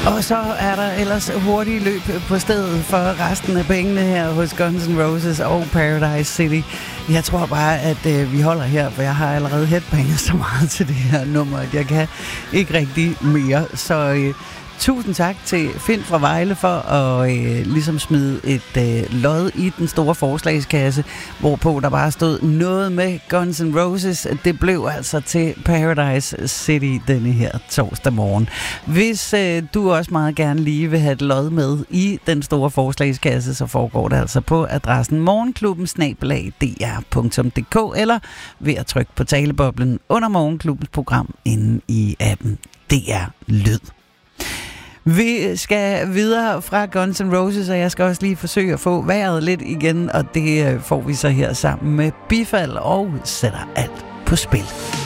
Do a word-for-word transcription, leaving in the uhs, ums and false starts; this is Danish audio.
Og så er der ellers hurtige løb på stedet for resten af pengene her hos Guns N' Roses og Paradise City. Jeg tror bare, at øh, vi holder her, for jeg har allerede headbanget så meget til det her nummer, at jeg kan ikke rigtig mere. Så øh, tusind tak til Finn fra Vejle for at øh, ligesom smide et øh, lod i den store forslagskasse, hvorpå der bare stod noget med Guns N' Roses. Det blev altså til Paradise City denne her torsdag morgen. Hvis øh, du også meget gerne lige vil have et lod med i den store forslagskasse, så foregår det altså på adressen morgenklubben snabel-a d r punktum d k eller ved at trykke på taleboblen under Morgenklubbens program inde i appen D R Lyd. Vi skal videre fra Guns N' Roses, og jeg skal også lige forsøge at få vejret lidt igen, og det får vi så her sammen med Bifald og sætter alt på spil.